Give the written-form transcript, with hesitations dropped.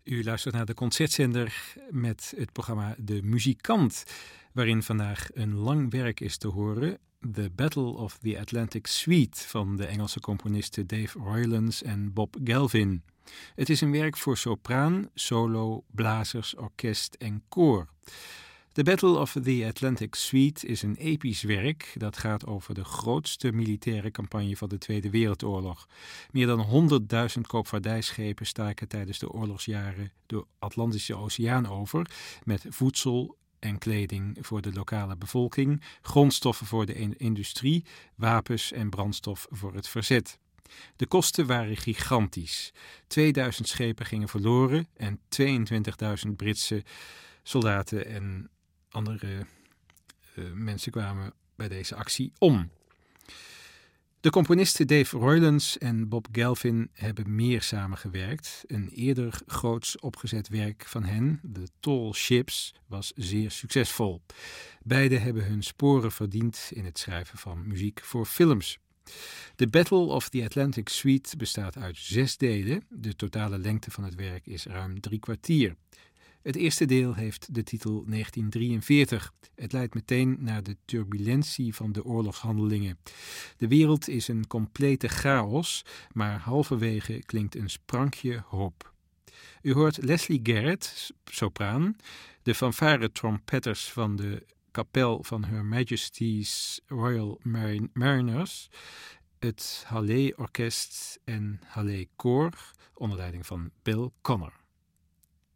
U luistert naar de Concertzender met het programma De Muzikant, waarin vandaag een lang werk is te horen. The Battle of the Atlantic Suite van de Engelse componisten Dave Roylance en Bob Gelvin. Het is een werk voor sopraan, solo, blazers, orkest en koor. The Battle of the Atlantic Suite is een episch werk dat gaat over de grootste militaire campagne van de Tweede Wereldoorlog. Meer dan 100.000 koopvaardijschepen staken tijdens de oorlogsjaren de Atlantische Oceaan over met voedsel en kleding voor de lokale bevolking, grondstoffen voor de industrie, wapens en brandstof voor het verzet. De kosten waren gigantisch. 2000 schepen gingen verloren en 22.000 Britse soldaten en andere mensen kwamen bij deze actie om. De componisten Dave Roylance en Bob Gelvin hebben meer samengewerkt. Een eerder groots opgezet werk van hen, The Tall Ships, was zeer succesvol. Beiden hebben hun sporen verdiend in het schrijven van muziek voor films. The Battle of the Atlantic Suite bestaat uit 6 delen. De totale lengte van het werk is ruim 3 kwartier. Het eerste deel heeft de titel 1943. Het leidt meteen naar de turbulentie van de oorlogshandelingen. De wereld is een complete chaos, maar halverwege klinkt een sprankje hoop. U hoort Leslie Garrett, sopraan, de fanfare-trompetters van de kapel van Her Majesty's Royal Mariners, het Hallé Orkest en Hallé Koor onder leiding van Bill Connor.